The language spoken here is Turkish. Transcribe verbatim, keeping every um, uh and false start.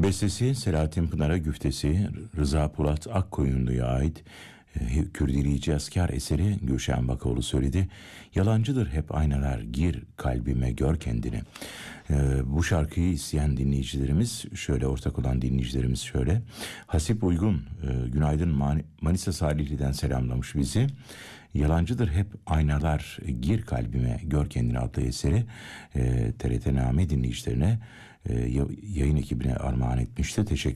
Bestesi Selahattin Pınar'a, güftesi Rıza Polat Akkoyunlu'ya ait e, Kürdiliğici Asker eseri Gülşen Bakaoğlu söyledi. Yalancıdır hep aynalar, gir kalbime gör kendini. E, bu şarkıyı isteyen dinleyicilerimiz şöyle, ortak olan dinleyicilerimiz şöyle. Hasip Uygun, e, günaydın, Man- Manisa Salihli'den selamlamış bizi. Yalancıdır hep aynalar, gir kalbime gör kendini adlı eseri e, T R T Name dinleyicilerine, e, yayın ekibine armağan etmişti. Teşekkür